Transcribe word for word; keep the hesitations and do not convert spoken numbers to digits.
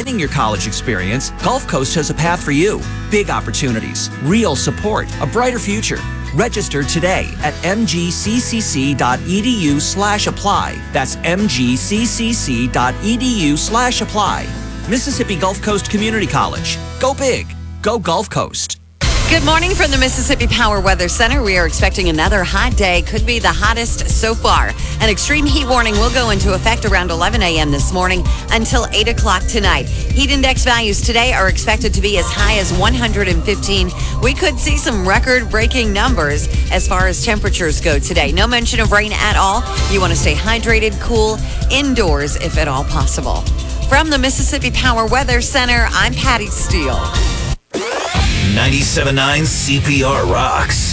beginning your college experience, Gulf Coast has a path for you. Big opportunities, real support, a brighter future. Register today at mgccc.edu slash apply. That's mgccc.edu slash apply. Mississippi Gulf Coast Community College. Go big. Go Gulf Coast. Good morning from the Mississippi Power Weather Center. We are expecting another hot day. Could be the hottest so far. An extreme heat warning will go into effect around eleven a.m. this morning until eight o'clock tonight. Heat index values today are expected to be as high as one hundred fifteen. We could see some record-breaking numbers as far as temperatures go today. No mention of rain at all. You want to stay hydrated, cool, indoors if at all possible. From the Mississippi Power Weather Center, I'm Patty Steele. ninety-seven point nine C P R rocks.